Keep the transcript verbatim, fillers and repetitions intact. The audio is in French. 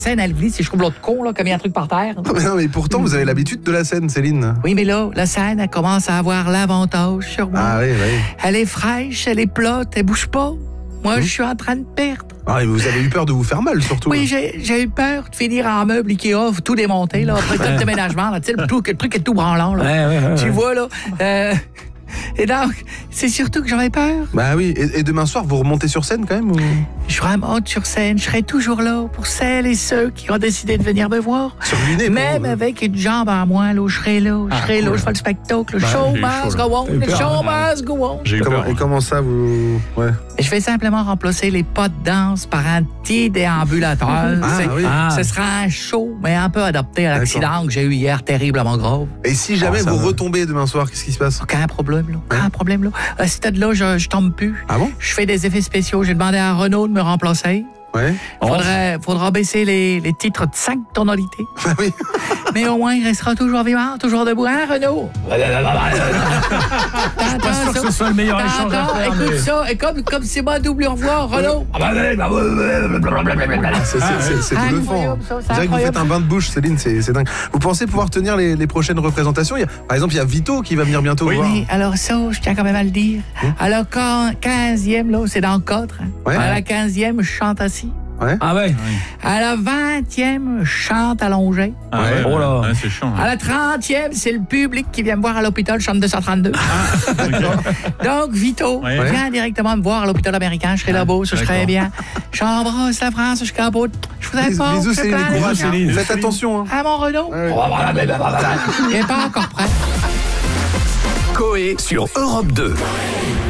scène, elle glisse et je trouve l'autre con, là, comme il y a un truc par terre. Non mais, non, mais pourtant, vous avez l'habitude de la scène, Céline. Oui, mais là, la scène, elle commence à avoir l'avantage sur moi. Ah oui, oui. Elle est fraîche, elle est plate, elle bouge pas. Moi, Mmh. je suis en train de perdre. Ah, et vous avez eu peur de vous faire mal, surtout. Oui, j'ai, j'ai eu peur de finir en meuble Ikea, tout démonter, là, après tout le déménagement, là, tu sais, le, tout- le truc est tout branlant, là. Ouais, ouais, ouais, Tu ouais. vois, là. Euh, et donc, c'est surtout que j'avais peur. Bah oui, et, et demain soir, vous remontez sur scène quand même ou... Je remonte sur scène, je serai toujours là pour celles et ceux qui ont décidé de venir me voir. Surluné, pour Même vous. avec une jambe en moins, là, je serai là, je Ah, serai là, cool. je fais le spectacle, le Bah, show j'ai eu must chaud, go là. on, T'as eu le peur, show hein. must go on. J'ai eu Comment, peur. et comment ça, vous... Ouais. Je vais simplement remplacer les pas de danse par un petit déambulateur. Ah, C'est- oui. Ah. Ce sera un show, mais un peu adapté à l'accident D'accord. que j'ai eu hier, terriblement grave. Et si jamais Ah, ça vous va. retombez demain soir, qu'est-ce qui se passe? Aucun problème, là. Aucun problème, là. À ce stade-là, je, je tombe plus. Ah bon? Je fais des effets spéciaux. J'ai demandé à Renaud de me remplacer. Ouais. Faudrait, faudra baisser les, les titres de cinq tonalités. Bah oui. Mais au moins, il restera toujours vivant, toujours debout, hein, Renaud? Pas sûr que ce soit le meilleur échange à T'entends? faire, Écoute mais- ça, et comme, comme c'est moi double au revoir, Renaud. C'est c'est- c'est- c'est Ah, bluffant. incroyable, ça, On c'est dirait que vous incroyable. faites un bain de bouche, Céline, c'est c'est dingue. Vous pensez pouvoir tenir les, les prochaines représentations? Il y a- Par exemple, il y a Vito qui va venir bientôt vous voir. Oui, alors ça, je tiens quand même à le dire. À la quin- quinzième, là, c'est dans le quatre. hein. Ouais. À la quinzième, je chante assis. Ouais. Ah ouais. À la vingtième, je chante allongé. Ah Ouais. ouais, Oh là. ouais, c'est chiant. À la trentième, c'est le public qui vient me voir à l'hôpital, je chante deux cent trente-deux. Donc, Vito, Ouais. viens directement me voir à l'hôpital américain, je serai là-bas, ça serait D'accord. bien. J'embrasse la France jusqu'à bout. Je vous Bisous, apporte bisous, le Céline, plein et courage. de gens. Céline. Faites attention. Hein. À mon Renaud. Ouais. Il n'est pas encore prêt. Coé sur Europe deux.